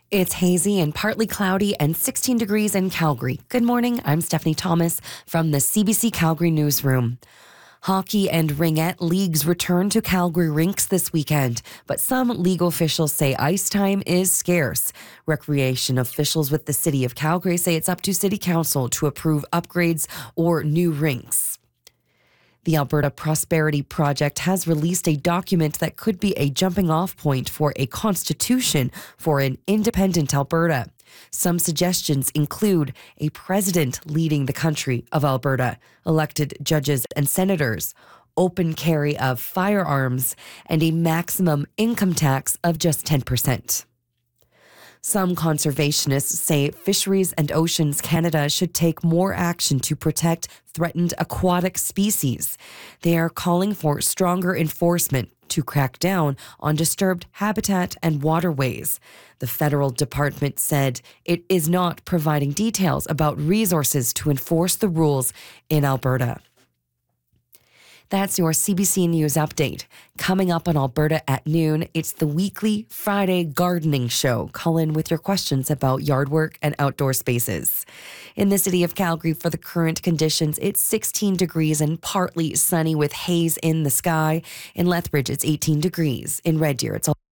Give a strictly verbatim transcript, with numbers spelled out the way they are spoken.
It's hazy and partly cloudy and sixteen degrees in Calgary. Good morning. I'm Stephanie Thomas from the C B C Calgary newsroom. Hockey and ringette leagues return to Calgary rinks this weekend, but some legal officials say ice time is scarce. Recreation officials with the City of Calgary say it's up to City Council to approve upgrades or new rinks. The Alberta Prosperity Project has released a document that could be a jumping-off point for a constitution for an independent Alberta. Some suggestions include a president leading the country of Alberta, elected judges and senators, open carry of firearms, and a maximum income tax of just ten percent. Some conservationists say Fisheries and Oceans Canada should take more action to protect threatened aquatic species. They are calling for stronger enforcement to crack down on disturbed habitat and waterways. The federal department said it is not providing details about resources to enforce the rules in Alberta. That's your C B C News update. Coming up on Alberta at noon, it's the weekly Friday gardening show. Call in with your questions about yard work and outdoor spaces. In the city of Calgary, for the current conditions, it's sixteen degrees and partly sunny with haze in the sky. In Lethbridge, it's eighteen degrees. In Red Deer, it's